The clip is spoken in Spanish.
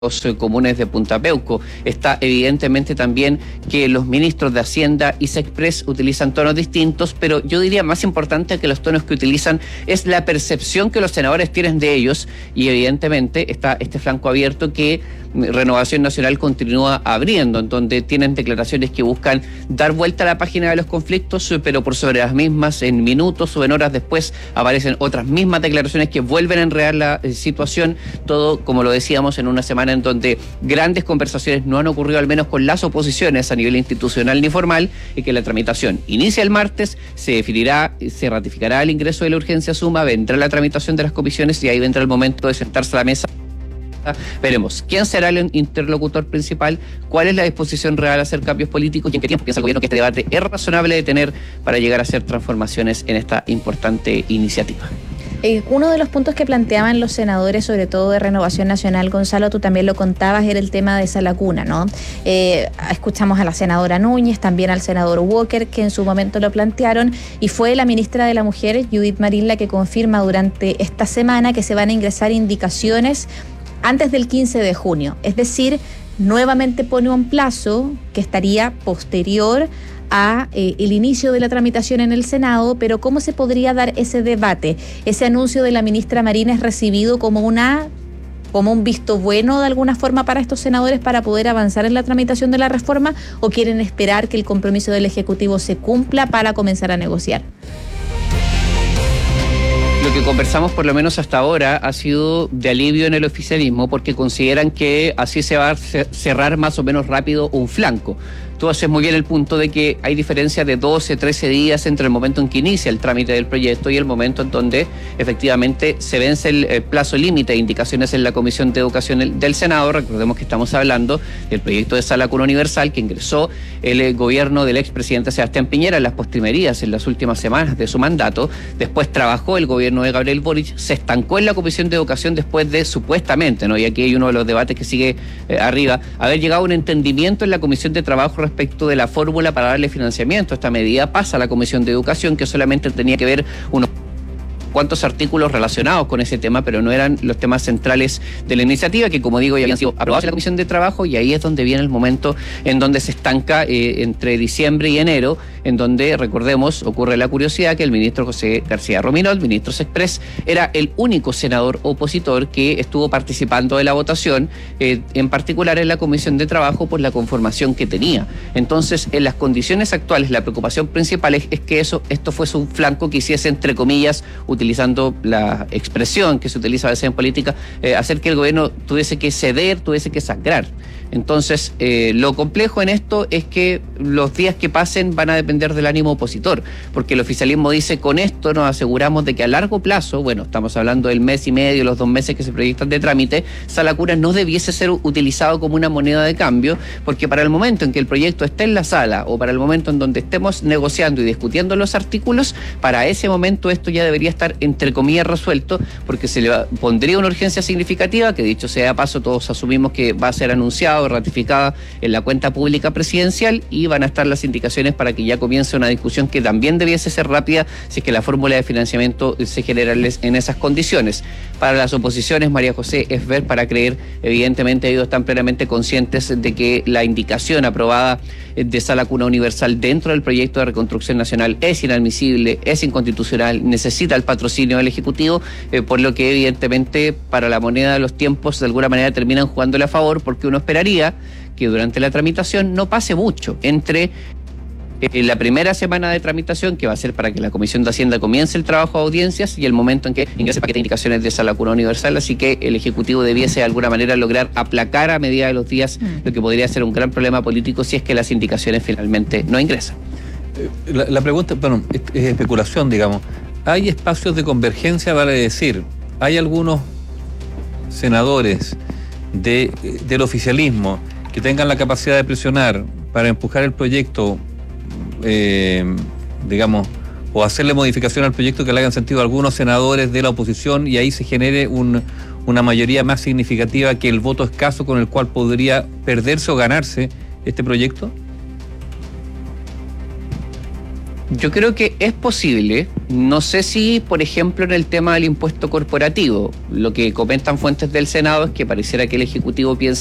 comunes de Punta Peuco. Está evidentemente también que los ministros de Hacienda y Sexpress utilizan tonos distintos, pero yo diría más importante que los tonos que utilizan es la percepción que los senadores tienen de ellos, y evidentemente está este flanco abierto que Renovación Nacional continúa abriendo, en donde tienen declaraciones que buscan dar vuelta a la página de los conflictos, pero por sobre las mismas, en minutos o en horas después, aparecen otras mismas declaraciones que vuelven a enredar la situación, todo, como lo decíamos, en una semana en donde grandes conversaciones no han ocurrido, al menos con las oposiciones a nivel institucional ni formal, y que la tramitación inicia el martes, se definirá, se ratificará el ingreso de la urgencia suma, vendrá la tramitación de las comisiones y ahí vendrá el momento de sentarse a la mesa. Veremos quién será el interlocutor principal, cuál es la disposición real a hacer cambios políticos y en qué tiempo piensa el gobierno que este debate es razonable de tener para llegar a hacer transformaciones en esta importante iniciativa. Uno de los puntos que planteaban los senadores, sobre todo de Renovación Nacional, Gonzalo, tú también lo contabas, era el tema de esa laguna, ¿no? Escuchamos a la senadora Núñez, también al senador Walker, que en su momento lo plantearon, y fue la ministra de la Mujer, Judith Marín, la que confirma durante esta semana que se van a ingresar indicaciones antes del 15 de junio. Es decir, nuevamente pone un plazo que estaría posterior a el inicio de la tramitación en el Senado, pero ¿cómo se podría dar ese debate? ¿Ese anuncio de la ministra Marín es recibido como un visto bueno de alguna forma para estos senadores para poder avanzar en la tramitación de la reforma, o quieren esperar que el compromiso del Ejecutivo se cumpla para comenzar a negociar? Lo que conversamos por lo menos hasta ahora ha sido de alivio en el oficialismo, porque consideran que así se va a cerrar más o menos rápido un flanco. Tú haces muy bien el punto de que hay diferencia de 12, 13 días entre el momento en que inicia el trámite del proyecto y el momento en donde efectivamente se vence el plazo límite de indicaciones en la Comisión de Educación del Senado. Recordemos que estamos hablando del proyecto de Sala Cuna Universal que ingresó el gobierno del expresidente Sebastián Piñera en las postrimerías en las últimas semanas de su mandato. Después trabajó el gobierno de Gabriel Boric, se estancó en la Comisión de Educación después de, supuestamente, ¿no? Y aquí hay uno de los debates que sigue arriba, haber llegado a un entendimiento en la Comisión de Trabajo respecto de la fórmula para darle financiamiento. Esta medida pasa a la Comisión de Educación, que solamente tenía que ver unos cuantos artículos relacionados con ese tema, pero no eran los temas centrales de la iniciativa, que como digo ya habían sido aprobados en la Comisión de Trabajo, y ahí es donde viene el momento en donde se estanca entre diciembre y enero, en donde, recordemos, ocurre la curiosidad que el ministro José García Rominol, ministro Sexpress, era el único senador opositor que estuvo participando de la votación, en particular en la Comisión de Trabajo, por la conformación que tenía. Entonces, en las condiciones actuales, la preocupación principal es que esto fuese un flanco que hiciese, entre comillas, utilizando la expresión que se utiliza a veces en política, hacer que el gobierno tuviese que ceder, tuviese que sangrar. Entonces, lo complejo en esto es que los días que pasen van a depender del ánimo opositor, porque el oficialismo dice, con esto nos aseguramos de que a largo plazo, bueno, estamos hablando del mes y medio, los 2 meses que se proyectan de trámite, Sala Cuna no debiese ser utilizado como una moneda de cambio, porque para el momento en que el proyecto esté en la sala, o para el momento en donde estemos negociando y discutiendo los artículos, para ese momento esto ya debería estar, entre comillas, resuelto, porque se le pondría una urgencia significativa, que dicho sea de paso, todos asumimos que va a ser anunciado, ratificada en la cuenta pública presidencial, y van a estar las indicaciones para que ya comience una discusión que también debiese ser rápida si es que la fórmula de financiamiento se genera en esas condiciones. Para las oposiciones, María José, es ver para creer. Evidentemente ellos están plenamente conscientes de que la indicación aprobada de Sala Cuna Universal dentro del proyecto de reconstrucción nacional es inadmisible, es inconstitucional, necesita el patrocinio del Ejecutivo, por lo que evidentemente para la moneda de los tiempos de alguna manera terminan jugándole a favor, porque uno esperaría que durante la tramitación no pase mucho entre la primera semana de tramitación, que va a ser para que la Comisión de Hacienda comience el trabajo de audiencias, y el momento en que ingrese el paquete de indicaciones de Sala Cuna Universal. Así que el Ejecutivo debiese de alguna manera lograr aplacar a medida de los días lo que podría ser un gran problema político si es que las indicaciones finalmente no ingresan. La pregunta, bueno, es especulación, digamos. ¿Hay espacios de convergencia, vale decir? ¿Hay algunos senadores del oficialismo que tengan la capacidad de presionar para empujar el proyecto, digamos, o hacerle modificación al proyecto que le hagan sentido a algunos senadores de la oposición, y ahí se genere una mayoría más significativa que el voto escaso con el cual podría perderse o ganarse este proyecto? Yo creo que es posible. No sé si, por ejemplo, en el tema del impuesto corporativo, lo que comentan fuentes del Senado es que pareciera que el Ejecutivo piensa